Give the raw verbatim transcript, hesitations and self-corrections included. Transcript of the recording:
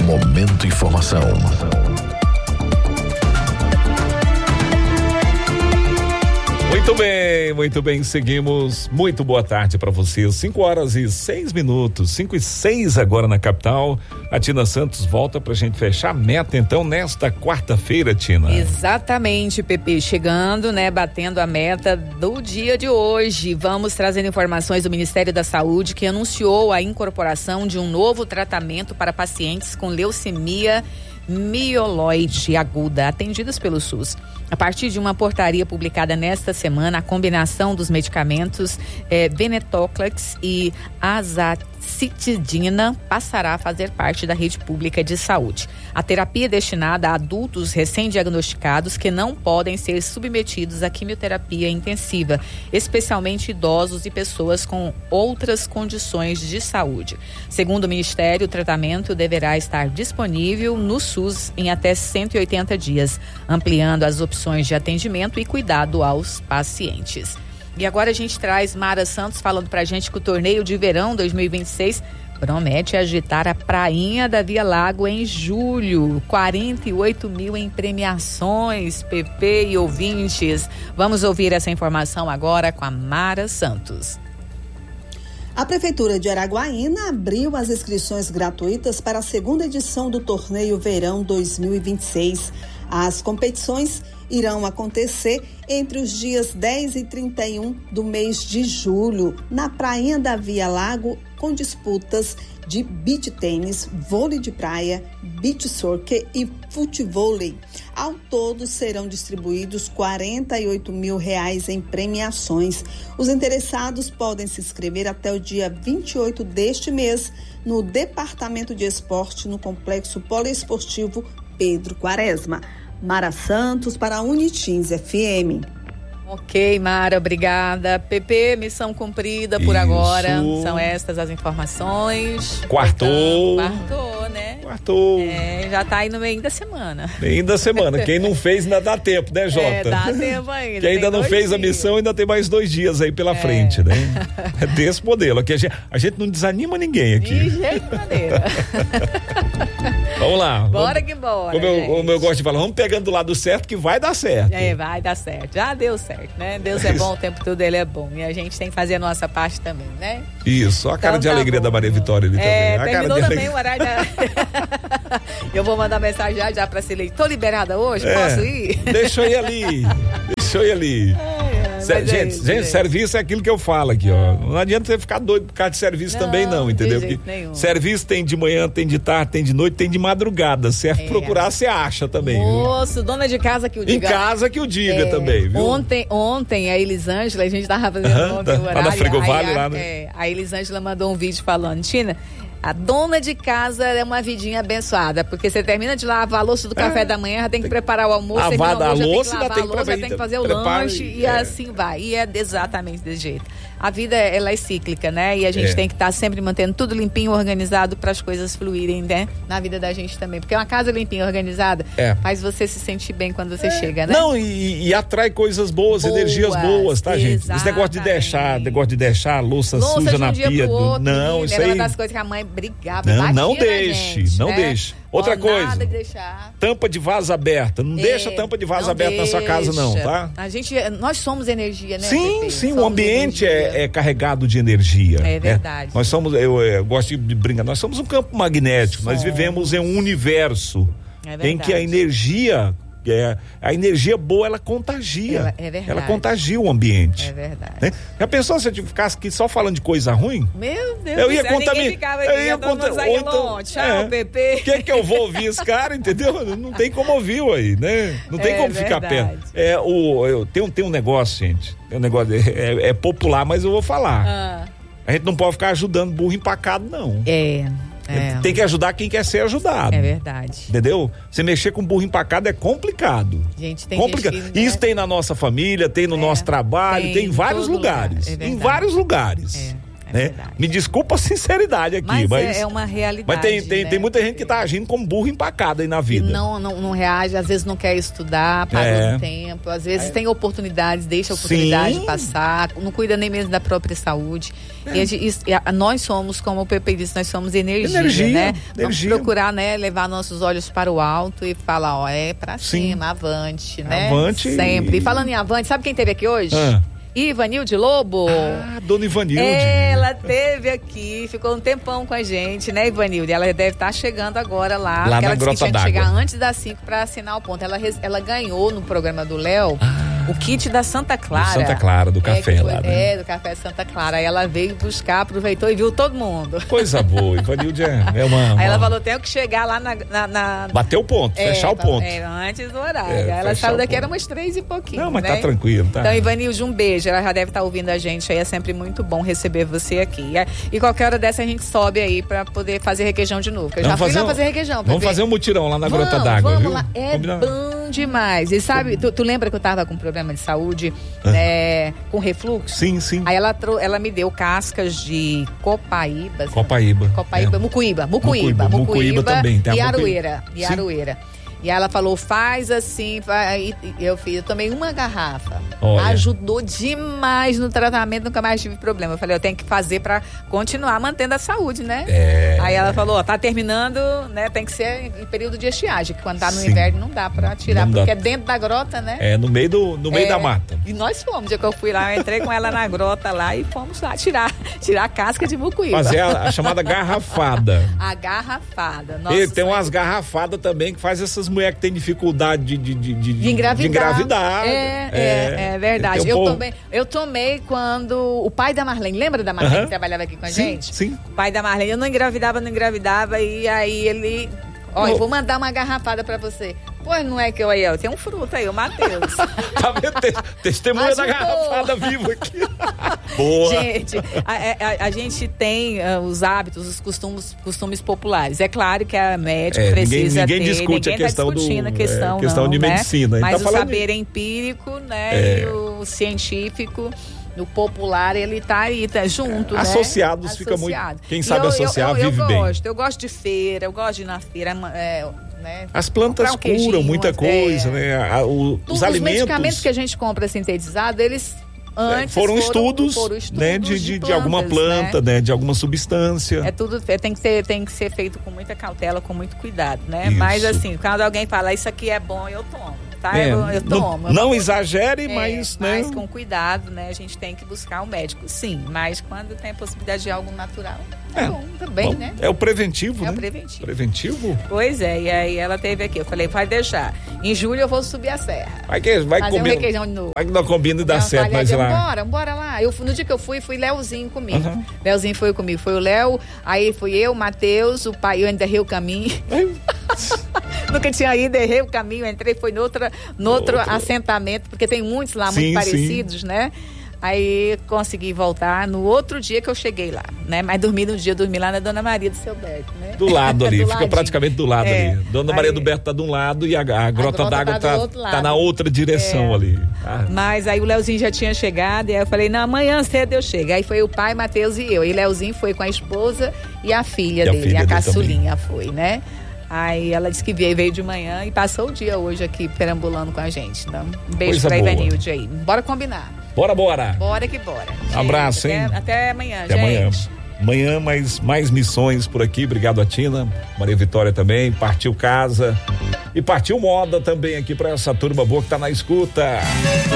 Momento Informação. Muito bem, muito bem, seguimos. Muito boa tarde para vocês. cinco horas e seis minutos, cinco e seis agora na capital. A Tina Santos volta pra gente fechar a meta, então, nesta quarta-feira, Tina. Exatamente, Pepe, chegando, né, batendo a meta do dia de hoje. Vamos trazendo informações do Ministério da Saúde, que anunciou a incorporação de um novo tratamento para pacientes com leucemia mieloide aguda, atendidas pelo SUS. A partir de uma portaria publicada nesta semana, a combinação dos medicamentos eh, Venetoclax e azacitidina passará a fazer parte da rede pública de saúde. A terapia é destinada a adultos recém-diagnosticados que não podem ser submetidos à quimioterapia intensiva, especialmente idosos e pessoas com outras condições de saúde. Segundo o Ministério, o tratamento deverá estar disponível no SUS em até cento e oitenta dias, ampliando as opções de atendimento e cuidado aos pacientes. E agora a gente traz Mara Santos falando pra gente que o torneio de verão dois mil e vinte e seis promete agitar a prainha da Via Lago em julho. quarenta e oito mil em premiações, P P e ouvintes. Vamos ouvir essa informação agora com a Mara Santos. A Prefeitura de Araguaína abriu as inscrições gratuitas para a segunda edição do Torneio Verão dois mil e vinte e seis. As competições irão acontecer entre os dias dez e trinta e um do mês de julho, na Prainha da Via Lago, com disputas de beach tênis, vôlei de praia, beach soccer e futevôlei. Ao todo, serão distribuídos quarenta e oito mil reais em premiações. Os interessados podem se inscrever até o dia vinte e oito deste mês no Departamento de Esporte, no Complexo Poliesportivo Pedro Quaresma. Mara Santos para a Unitins F M. Ok, Mara, obrigada. P P, missão cumprida por Isso. agora. São estas as informações. Quartou. Quartou, né? Quartou. É, já tá aí no meio da semana. Meio da semana. Quem não fez ainda dá tempo, né, Jota? É, dá tempo ainda. Quem ainda não fez dias. a missão ainda tem mais dois dias aí pela é. frente, né? É desse modelo. Aqui a gente, a gente não desanima ninguém aqui. De jeito maneira. Vamos lá. Bora vamos, que bora. Como eu, como eu gosto de falar, vamos pegando do lado certo que vai dar certo. É, vai dar certo. Já deu certo, né? Deus é bom, o tempo todo ele é bom. E a gente tem que fazer a nossa parte também, né? Isso, a cara então, de tá alegria bom. Da Maria Vitória ali é, também. A terminou cara também o horário da... Eu vou mandar mensagem já, já pra Silei. Tô liberada hoje? É, posso ir? Deixa eu ir ali. Deixa eu ir ali. É, Cê, gente, é isso, gente, gente, serviço é aquilo que eu falo aqui, ó. Não adianta você ficar doido por causa de serviço não, também, não, entendeu? De jeito Porque nenhum. Serviço tem de manhã, tem de tarde, tem de noite, tem de madrugada. Se é. procurar, você acha também. Moço, dona de casa que o diga. Em casa que o diga é, também, viu? Ontem, ontem a Elisângela, a gente tava fazendo uh-huh, ontem tá, o horário. Lá na Frigovale, aí, lá, né? É, a Elisângela mandou um vídeo falando, Tina, a dona de casa é uma vidinha abençoada, porque você termina de lavar a louça do café é, da manhã, já tem que preparar o almoço, lavar a louça, já tem que lavar a louça, já tem que fazer o lanche e, e é. assim vai. E é exatamente desse jeito. A vida, ela é cíclica, né? E a gente é. tem que estar tá sempre mantendo tudo limpinho, organizado para as coisas fluírem, né? Na vida da gente também. Porque uma casa limpinha, organizada, é. faz você se sentir bem quando você é. chega, né? Não, e, e atrai coisas boas, boas, energias boas, tá, gente? Exatamente. Esse negócio de deixar, negócio de deixar a louça, louça suja na um pia. Do... Outro, não, isso aí... uma das coisas que a mãe brigava, não, batia não deixe, gente, não né? deixe. Outra oh, coisa, nada de deixar. Tampa de vaso aberta. Não é, deixa tampa de vaso aberta na sua casa, não, tá? A gente, nós somos energia, né? Sim, Pepe? sim, somos o ambiente é, é carregado de energia. É verdade. É. Nós somos, eu, eu gosto de brincar, nós somos um campo magnético, somos. Nós vivemos em um universo é em que a energia, é, a energia boa, ela contagia. Ela, é verdade. Ela contagia o ambiente. É verdade. Né? Já pensou se eu ficasse aqui só falando de coisa ruim? Meu Deus, eu ia do céu, contaminar. Ninguém ficava aqui, eu ia contaminar. Então, tchau, é, P P. O que que eu vou ouvir esse cara, entendeu? Não tem como ouvir aí, né? Não tem é como verdade. Ficar perto. É, o, eu, tem, um, tem um negócio, gente, tem um negócio, é, é popular, mas eu vou falar. Ah. A gente não pode ficar ajudando burro empacado, não. É... É. Tem que ajudar quem quer ser ajudado. É verdade. Entendeu? Você mexer com burro empacado é complicado. Gente, tem complicado. gente que, Isso é... tem na nossa família, tem no é. nosso trabalho, tem, tem em vários lugares. Lugar. É em vários lugares. É. É né? Me desculpa a sinceridade aqui, mas, mas é, é uma realidade. Mas tem, tem, né? tem muita gente que tá agindo como burro empacado aí na vida. E não, não, não reage, às vezes não quer estudar, parou É. no tempo, às vezes é. tem oportunidades, deixa a oportunidade Sim. passar, não cuida nem mesmo da própria saúde. É. E a gente, isso, a, nós somos, como o Pepe disse, nós somos energia, energia né? Energia. Vamos procurar, né, levar nossos olhos para o alto e falar, ó, é pra Sim. cima, avante, né? Avante. Sempre. E falando em avante, sabe quem teve aqui hoje? Ah. Ivanilde Lobo. Ah, dona Ivanilde. Ela teve aqui, ficou um tempão com a gente, né, Ivanilde? Ela deve estar chegando agora lá. Lá na ela Grota d'Água. Tinha que chegar antes das cinco para assinar o ponto. Ela, ela ganhou no programa do Léo ah, o kit da Santa Clara. Do Santa Clara, do café é, lá, foi, né? É, do café Santa Clara. Aí ela veio buscar, aproveitou e viu todo mundo. Coisa boa. Ivanilde é, é uma, uma... Aí ela falou, tenho que chegar lá na... na, na... Bater o ponto, é, fechar o ponto. É, antes do horário. É, aí ela saiu daqui, era umas três e pouquinho, Não, mas né? tá tranquilo, tá? Então, Ivanilde, um beijo. Ela já deve estar ouvindo a gente aí, é sempre muito bom receber você aqui. E qualquer hora dessa a gente sobe aí pra poder fazer requeijão de novo. Eu vamos já fui fazer lá um, fazer requeijão. Vamos ver. fazer um mutirão lá na vamos, Grota d'Água, vamos viu? Lá. É Combina... bom demais. E sabe, tu, tu lembra que eu tava com problema de saúde, ah. né, com refluxo? Sim, sim. Aí ela, trou- ela me deu cascas de copaíba. Copaíba. Copaíba, é. Mucuíba, Mucuíba. Mucuíba, Mucuíba também. Tem e a aroeira. E aroeira. E ela falou, faz assim, vai. Eu fiz, eu tomei uma garrafa. Olha. Ajudou demais no tratamento, nunca mais tive problema. Eu falei, eu tenho que fazer pra continuar mantendo a saúde, né? É. Aí ela falou, ó, tá terminando, né? Tem que ser em período de estiagem, que quando tá no Sim. inverno não dá pra tirar, não porque dá. É dentro da grota, né? É, no meio, do, no meio é, da mata. E nós fomos, dia que eu fui lá, eu entrei com ela na grota lá e fomos lá tirar, tirar a casca de mucuíba. Fazer a, a chamada garrafada. A garrafada. Nossa, e tem umas garrafadas também que faz essas mulheres que tem dificuldade De, de, de, de, de engravidar. De engravidar. É, é, é, é verdade. Eu, tomei, eu tomei quando o pai da Marlene, lembra da Marlene uh-huh. que trabalhava aqui com a sim, gente? Sim. O pai da Marlene, eu não engravidava, não engravidava, e aí ele. Ó, oh, eu vou mandar uma garrafada pra você. Pois não é que eu aí, eu tenho um fruto aí, o Matheus. Tá vendo? Testemunha da garrafada viva aqui. Boa. Gente, a, a, a gente tem uh, os hábitos, os costumes, costumes populares. É claro que a médica é, precisa ninguém, ninguém ter, discute ninguém a questão tá discutindo do, a questão, é, questão não, de né? medicina. Mas tá o saber de... empírico, né, é. e o científico, no popular, ele tá aí, tá junto, é, né? Associados, Associado. fica muito... Quem sabe eu, associar, eu, eu, vive eu bem. Eu gosto, eu gosto de feira, eu gosto de ir na feira, é, né? As plantas um curam muita coisa, é, né? O, os alimentos... Os medicamentos que a gente compra sintetizados, eles... Antes foram, foram, estudos, foram estudos né, de, de, de, plantas, de alguma planta, né? né, de alguma substância. É tudo, é, tem, que ser, tem que ser feito com muita cautela, com muito cuidado, né? Isso. Mas assim, quando alguém fala isso aqui é bom, eu tomo, tá? É, eu, eu tomo. Não, não eu exagere, é, mas, né? Mas com cuidado, né? A gente tem que buscar um médico, sim. Mas quando tem a possibilidade de algo natural, é, é bom também, bom, né? É o preventivo, é né? É o preventivo. Preventivo? Pois é, e aí ela teve aqui. Eu falei, vai deixar. Em julho eu vou subir a serra. Vai que vai fazer comer. Um requeijão de novo. Vai que não combina e dá certo, mas lá. Bora, bora lá. Eu, no dia que eu fui, fui Léozinho comigo. Uhum. Léozinho foi comigo. Foi o Léo, aí fui eu, o Matheus, o pai, eu ainda errei o caminho. Nunca tinha ido, errei o caminho, entrei, foi no outro, no outro assentamento, porque tem muitos lá, sim, muito parecidos, sim. né? Aí consegui voltar no outro dia que eu cheguei lá, né? Mas dormi no dia, dormi lá na Dona Maria do Seu Berto, né? Do lado ali, do fica ladinho. praticamente do lado é. ali. Dona Aí, Maria do Berto tá de um lado e a, a Grota, grota d'Água tá, tá, tá na outra direção é. ali. Ah. Mas aí o Léozinho já tinha chegado e aí eu falei, não, amanhã cedo eu chego. Aí foi o pai, Matheus e eu. E Léozinho foi com a esposa e a filha e dele, a, filha a caçulinha foi, né? Aí ela disse que veio, veio de manhã e passou o dia hoje aqui perambulando com a gente. Então, um beijo Coisa pra boa. Ivanilde aí. Bora combinar. Bora, bora. Bora que bora. Gente, abraço, hein? Até, até amanhã, até gente. Amanhã. Amanhã mais, mais missões por aqui. Obrigado a Tina, Maria Vitória também. Partiu casa e partiu moda também aqui pra essa turma boa que tá na escuta.